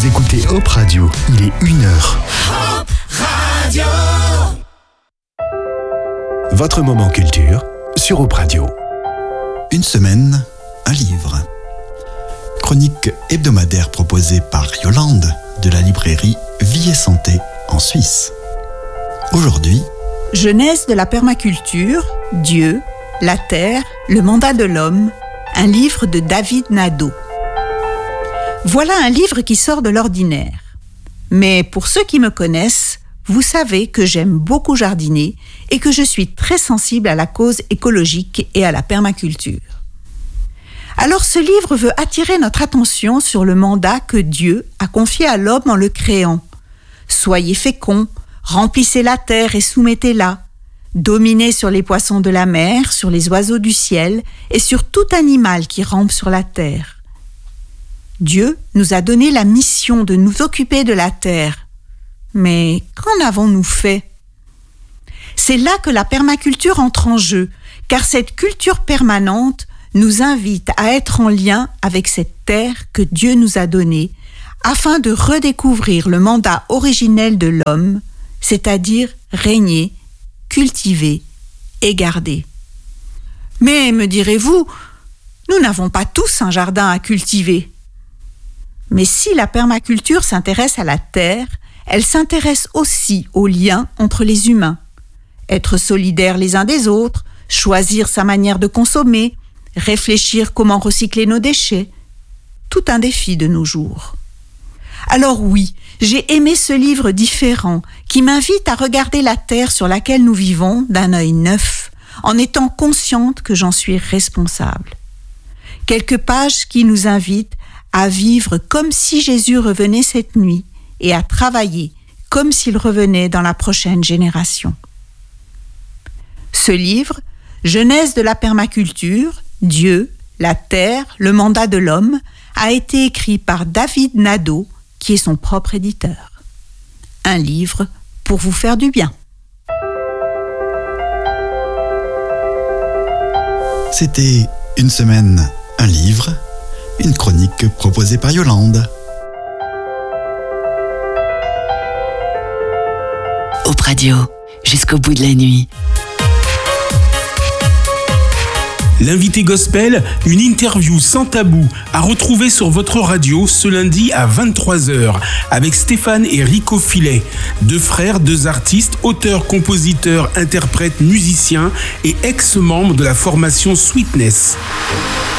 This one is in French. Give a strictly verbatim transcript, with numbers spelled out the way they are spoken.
Vous écoutez Hop Radio, il est une heure. Hop Radio. Votre moment culture sur Hop Radio. Une semaine, un livre. Chronique hebdomadaire proposée par Yolande de la librairie Vie et Santé en Suisse. Aujourd'hui, Genèse de la permaculture, Dieu, la terre, le mandat de l'homme, un livre de David Nadeau. Voilà un livre qui sort de l'ordinaire. Mais pour ceux qui me connaissent, vous savez que j'aime beaucoup jardiner et que je suis très sensible à la cause écologique et à la permaculture. Alors ce livre veut attirer notre attention sur le mandat que Dieu a confié à l'homme en le créant. Soyez féconds, remplissez la terre et soumettez-la. Dominez sur les poissons de la mer, sur les oiseaux du ciel et sur tout animal qui rampe sur la terre. Dieu nous a donné la mission de nous occuper de la terre. Mais qu'en avons-nous fait ? C'est là que la permaculture entre en jeu, car cette culture permanente nous invite à être en lien avec cette terre que Dieu nous a donnée, afin de redécouvrir le mandat originel de l'homme, c'est-à-dire régner, cultiver et garder. Mais, me direz-vous, nous n'avons pas tous un jardin à cultiver. Mais si la permaculture s'intéresse à la terre, elle s'intéresse aussi aux liens entre les humains. Être solidaires les uns des autres, choisir sa manière de consommer, réfléchir comment recycler nos déchets. Tout un défi de nos jours. Alors oui, j'ai aimé ce livre différent qui m'invite à regarder la terre sur laquelle nous vivons d'un œil neuf, en étant consciente que j'en suis responsable. Quelques pages qui nous invitent à vivre comme si Jésus revenait cette nuit et à travailler comme s'il revenait dans la prochaine génération. Ce livre, Genèse de la permaculture, Dieu, la terre, le mandat de l'homme, a été écrit par David Nadeau, qui est son propre éditeur. Un livre pour vous faire du bien. c'était Une semaine, un livre, une chronique proposée par Yolande. Hop Radio, jusqu'au bout de la nuit. L'invité gospel, une interview sans tabou à retrouver sur votre radio ce lundi à vingt-trois heures avec Stéphane et Rico Filet, deux frères, deux artistes, auteurs, compositeurs, interprètes, musiciens et ex-membres de la formation Sweetness.